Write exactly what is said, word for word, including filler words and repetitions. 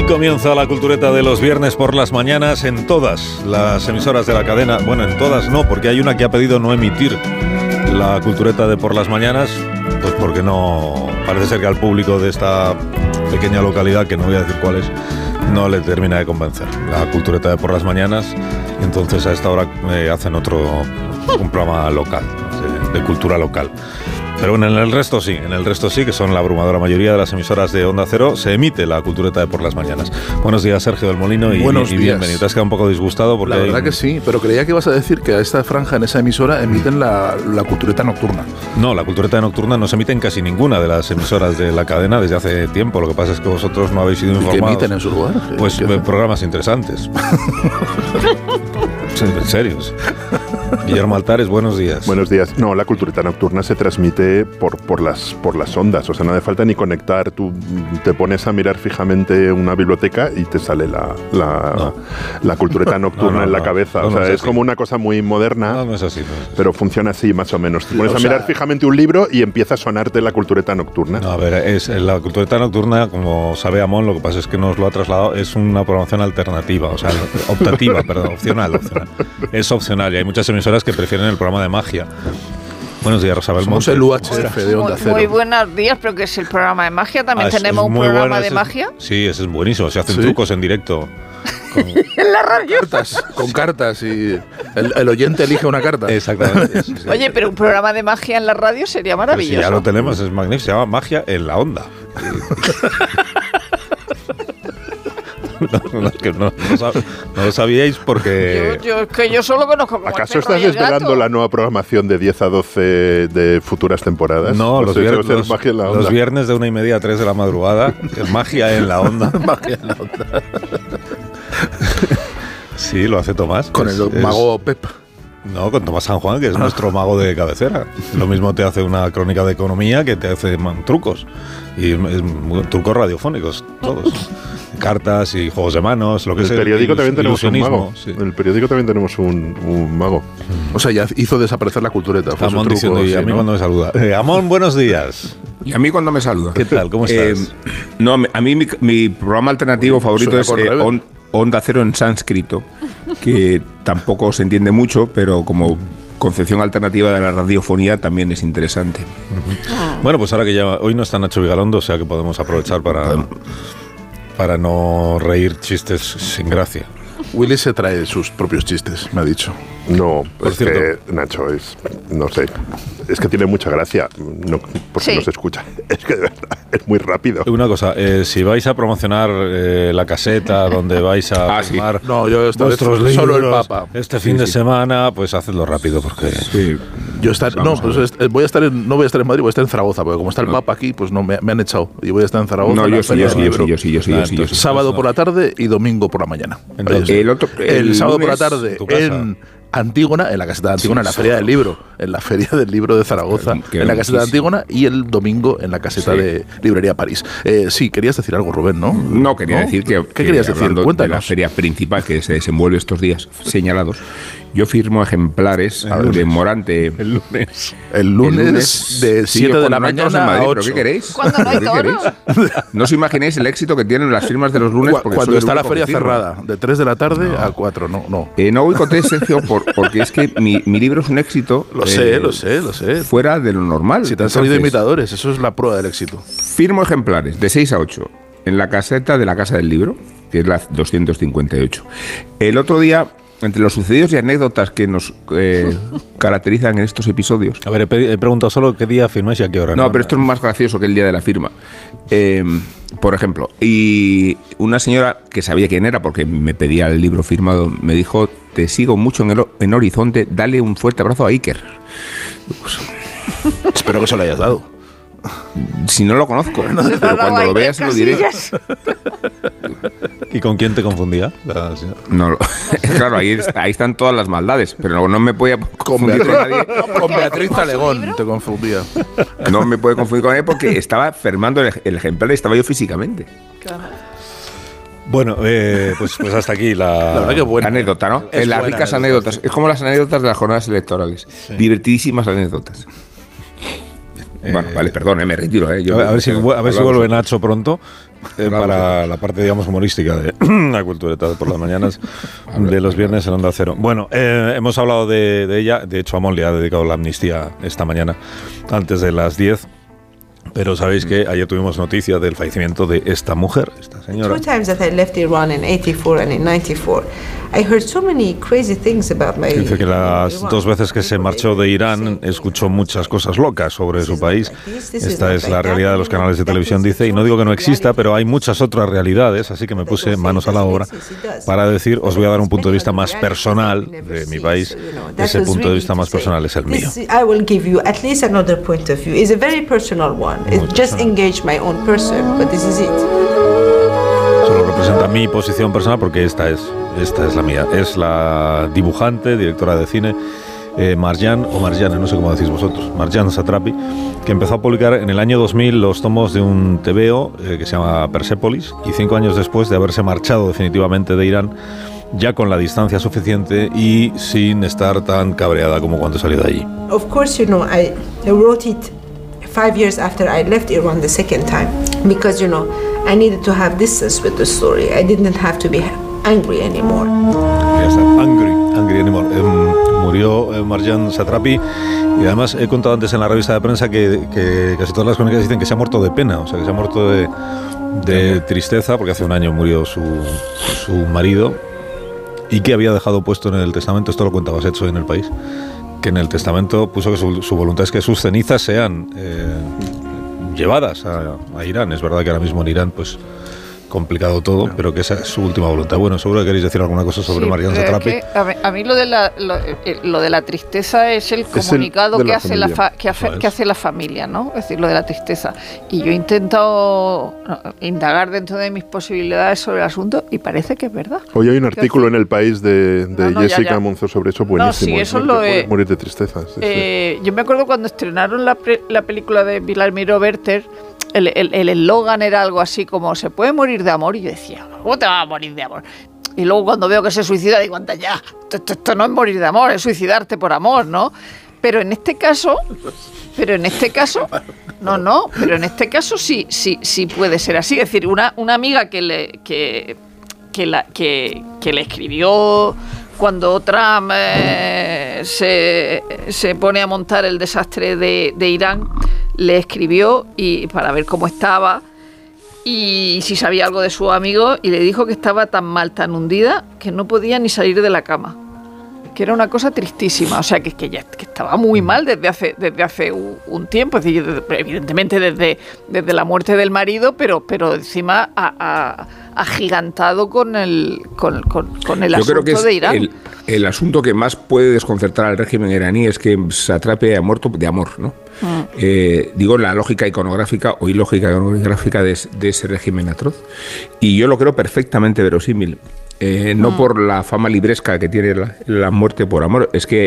Comienza la cultureta de los viernes por las mañanas en todas las emisoras de la cadena. Bueno, en todas no, porque hay una que ha pedido no emitir la cultureta de por las mañanas, pues porque no, parece ser que al público de esta pequeña localidad, que no voy a decir cuál es, no le termina de convencer la cultureta de por las mañanas, y entonces a esta hora eh, hacen otro, un programa local, de, de cultura local. Pero bueno, en el resto sí, en el resto sí, que son la abrumadora mayoría de las emisoras de Onda Cero, se emite la cultureta de por las mañanas. Buenos días, Sergio del Molino, y, Buenos y días. bienvenido. Te has quedado un poco disgustado porque... La verdad hay... que sí, pero creía que ibas a decir que a esta franja, en esa emisora, emiten la, la cultureta nocturna. No, la cultureta nocturna no se emite en casi ninguna de las emisoras de la cadena desde hace tiempo. Lo que pasa es que vosotros no habéis sido informados. ¿Y qué emiten en su lugar? Pues eh, programas interesantes. En serio. Guillermo Altares, buenos días. Buenos días. No, la cultureta nocturna se transmite por, por, las, por las ondas. O sea, no hace falta ni conectar. Tú te pones a mirar fijamente una biblioteca y te sale la, la, no. la cultureta nocturna no, no, en la no, cabeza. No, o sea, no es, es como una cosa muy moderna. No, no es así. No es así. Pero funciona así, más o menos. Te pones o a sea, mirar fijamente un libro y empieza a sonarte la cultureta nocturna. No, a ver, es, la cultureta nocturna, como sabe Amón, lo que pasa es que nos lo ha trasladado, es una programación alternativa, o sea, optativa, perdón, opcional, opcional. Es opcional y hay muchas emisoras que prefieren el programa de magia. Buenos días, Rosabel Somos Monte. el U H F de Onda Cero. Muy buenos días, pero que es el programa de magia. También Ah, es, tenemos es un muy programa bueno, de ese, magia. Sí, ese es buenísimo. Se hacen ¿Sí? trucos en directo. Con... En la radio. Cartas, con cartas y el, el oyente elige una carta. Exactamente. Sí, sí. Oye, pero un programa de magia en la radio sería Pues maravilloso. sí, ya lo tenemos, es magnífico. Se llama Magia en la Onda. No, no, que no, no, sab, no lo sabíais porque... Yo, yo, que yo solo conozco como ¿Acaso el perro estás y el desvelando gato? la nueva programación de diez a doce de futuras temporadas? No, los, Pues vier eso es los, magia en la los onda. viernes de una y media a tres de la madrugada, es Magia en la Onda. Magia en la onda. Sí, lo hace Tomás. Con es, el es, mago Pep. No, con Tomás San Juan, que es ah. nuestro mago de cabecera. Lo mismo te hace una crónica de economía que te hace man, trucos. Y es, trucos radiofónicos, todos. Cartas y juegos de manos, lo que el es periódico el también tenemos un mago. Sí. En el periódico también tenemos un, un mago. O sea, ya hizo desaparecer la cultureta. Fue Amón su truco, diciendo, y a sí, mí ¿no? cuando me saluda. Eh, Amón, buenos días. Y a mí cuando me saluda. ¿Qué tal? ¿Cómo estás? Eh, no, a mí mi, mi programa alternativo Uy, favorito es eh, on, Onda Cero en sánscrito, que tampoco se entiende mucho, pero como concepción alternativa de la radiofonía también es interesante. Uh-huh. Bueno, pues ahora que ya hoy no está Nacho Vigalondo, o sea que podemos aprovechar para, para no reír chistes sin gracia. Willy se trae sus propios chistes, me ha dicho. No, Por es cierto. que Nacho es, no sé, es que tiene mucha gracia, no, porque sí. no se escucha. Es que de verdad, es muy rápido. Una cosa, eh, si vais a promocionar eh, la caseta donde vais a ah, filmar sí. no, yo esta vuestros vez libros, solo el Papa. Este fin sí, de sí. semana, pues hacedlo rápido porque... Sí. Yo estar, no, pues est, voy a estar en, no voy a estar en Madrid, voy a estar en Zaragoza, porque como está el Papa aquí, pues no me, me han echado y voy a estar en Zaragoza. No, en yo sí, yo sí, yo sí, yo sí, yo sí, yo sí, yo sí. Sábado no. por la tarde y domingo por la mañana. Entonces, el, otro, el, el sábado lunes, por la tarde tu casa. en Antígona, en la caseta de Antígona, sí, en la Feria del Libro, en la Feria del Libro de Zaragoza, Qué en la caseta de muchísimo. Antígona, y el domingo en la caseta Sí. de Librería París. Eh, sí, querías decir algo, Rubén, ¿no? No, quería ¿No? decir que... ¿Qué que querías decir? hablando Cuéntanos. de la feria principal que se desenvuelve estos días señalados, yo firmo ejemplares El de Morante... El lunes. El lunes, el lunes de sí, siete de la no hay toros en mañana Madrid, a ¿pero ocho. qué queréis? Cuando no hay ¿Pero qué toros. queréis? No os imaginéis el éxito que tienen las firmas de los lunes. Cu- porque Cuando soy el está la único feria que firma. cerrada, de tres de la tarde a cuatro, no, no. Eh, no boicoteé, Sergio, por, porque es que mi, mi libro es un éxito. Lo eh, sé, lo sé, lo sé. Fuera de lo normal. Si te han Entonces, salido imitadores, eso es la prueba del éxito. firmo ejemplares de seis a ocho en la caseta de la Casa del Libro, que es la doscientos cincuenta y ocho. El otro día, entre los sucedidos y anécdotas que nos eh, caracterizan en estos episodios... A ver, he, pe- he preguntado solo qué día firmáis y a qué hora. No, pero esto es más gracioso que el día de la firma. Eh, por ejemplo, y una señora que sabía quién era, porque me pedía el libro firmado, me dijo: te sigo mucho en, el, en Horizonte, dale un fuerte abrazo a Iker. Pues, Espero que se lo hayas dado. si no lo conozco, pero cuando lo veas lo diré. ¿Y con quién te confundía? La señora? No, lo- claro, ahí, está- ahí están todas las maldades, pero no, no me puede confundir con nadie. Con Beatriz Talegón te confundía. No me puede confundir con nadie porque estaba firmando el, el ejemplar y estaba yo físicamente. Bueno, eh, pues, pues hasta aquí la... La verdad que buena. Anécdota, ¿no? Es Eh, las buena ricas anécdota, anécdotas. sí. Es como las anécdotas de las jornadas electorales. Divertidísimas anécdotas. Bueno, vale, perdón, eh, me retiro. Eh. Yo, a ver, a ver si, a ver si vuelve Nacho pronto eh, Hablamos para la parte, digamos, humorística de la cultureta de por las mañanas de los viernes en Onda Cero. Bueno, eh, hemos hablado de, de ella. De hecho, Amón le ha dedicado la amnistía esta mañana antes de las diez. Pero sabéis que ayer tuvimos noticia del fallecimiento de esta mujer, esta señora. Two times that I left Iran in eighty-four and in ninety-four, I heard so many crazy things about my. Dice que las dos veces que se marchó de Irán escuchó muchas cosas locas sobre su país. Esta es la realidad de los canales de televisión, dice, y no digo que no exista, pero hay muchas otras realidades, así que me puse manos a la obra para decir, os voy a dar un punto de vista más personal de mi país. Ese punto de vista más personal es el mío. I will give you at least another point of view. It's a very personal one. It just engage my own person, but this is it. Solo representa mi posición personal porque esta es, esta es la mía. Es la dibujante, directora de cine, eh, Marjane, o Marjane, no sé cómo decís vosotros, Marjane Satrapi, que empezó a publicar en el año dos mil los tomos de un tebeo eh, que se llama Persepolis, y cinco años después de haberse marchado definitivamente de Irán, ya con la distancia suficiente y sin estar tan cabreada como cuando salió de allí. Of course, you know, I, I wrote it five years after I left Iran the second time, because, you know, I needed to have distance with the story. I didn't have to be angry anymore. Ya está, angry, angry anymore. Eh, murió eh, Marjane Satrapi, y además he contado antes en la revista de prensa que, que casi todas las crónicas dicen que se ha muerto de pena, o sea, que se ha muerto de, de tristeza, porque hace un año murió su, su marido, y que había dejado puesto en el testamento, esto lo cuentaba Setso en El País, que en el testamento puso que su, su voluntad es que sus cenizas sean eh, llevadas a, a Irán. Es verdad que ahora mismo en Irán, pues, complicado todo, pero que esa es su última voluntad. Bueno, seguro que queréis decir alguna cosa sobre Sí, Marjane pero es Satrapi. que a, mí, a mí lo de la lo, eh, lo de la tristeza es el Es el comunicado de que la hace la familia. fa- que, hace, Eso es. que hace la familia, ¿no? Es decir, lo de la tristeza. Y yo he intentado no, indagar dentro de mis posibilidades sobre el asunto y parece que es verdad. Hoy hay un artículo en El País de, de No, no, ya, Jessica ya. Monzo sobre eso, buenísimo. sí, eso ¿no? es lo Que de- puedes morir de tristeza. Sí, sí. Eh, yo me acuerdo cuando estrenaron la, pre- la película de Pilar Miró Werther, el el- el eslogan era algo así como se puede morir de amor, y yo decía, ¿cómo te vas a morir de amor? Y luego cuando veo que se suicida digo, anda ya, esto, esto- esto no es morir de amor, es suicidarte por amor, ¿no? Pero en este caso, pero en este caso, no, no, pero en este caso sí, sí, sí puede ser así. Es decir, una, una amiga que le, que, que, la, que, que le escribió cuando Trump eh, se, se pone a montar el desastre de, de Irán, le escribió y para ver cómo estaba y si sabía algo de su amigo, y le dijo que estaba tan mal, tan hundida, que no podía ni salir de la cama. Que era una cosa tristísima, o sea, que, que ya que estaba muy mal desde hace, desde hace un, un tiempo, es decir, desde- evidentemente desde, desde la muerte del marido, pero, pero encima ha, ha- agigantado con el, con, con, con el Yo asunto creo que es de Irán. el, el asunto que más puede desconcertar al régimen iraní es que Satrapi ha muerto de amor, ¿no? Mm. Eh, digo, la lógica iconográfica o ilógica iconográfica de, es- de ese régimen atroz. Y yo lo creo perfectamente verosímil. Eh, no Mm. por la fama libresca que tiene la, la muerte por amor, es que